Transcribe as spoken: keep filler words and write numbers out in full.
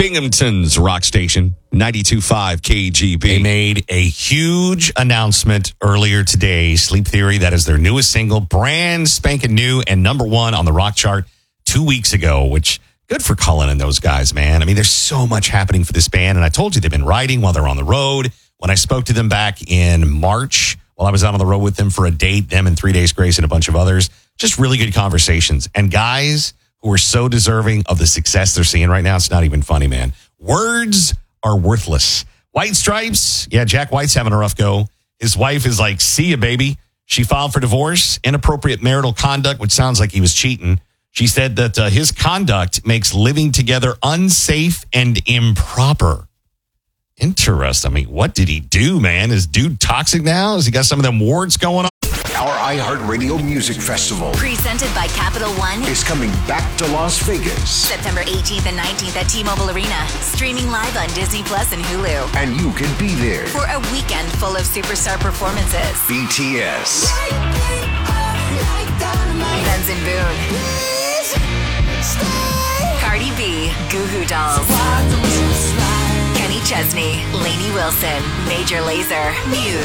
Binghamton's rock station, ninety-two point five K G B. They made a huge announcement earlier today. Sleep Theory, that is their newest single, brand spanking new and number one on the rock chart two weeks ago, which good for Cullen and those guys, man. I mean, there's so much happening for this band. And I told you they've been writing while they're on the road. When I spoke to them back in March, while I was out on the road with them for a date, them and Three Days Grace and a bunch of others, just really good conversations. And guys who are so deserving of the success they're seeing right now, it's not even funny, man. Words are worthless. White Stripes, yeah, Jack White's having a rough go. His wife is like, see ya, baby. She filed for divorce, inappropriate marital conduct, which sounds like he was cheating. She said that uh, his conduct makes living together unsafe and improper. Interesting. I mean, what did he do, man? Is dude toxic now? Has he got some of them warts going on? Our iHeartRadio Music Festival, presented by Capital One, is coming back to Las Vegas. September eighteenth and nineteenth at T-Mobile Arena. Streaming live on Disney Plus and Hulu. And you can be there for a weekend full of superstar performances. B T S. Benz and Boone. Cardi B. Goo Goo Dolls. Kenny Chesney. Lainey Wilson. Major Lazer. Muse.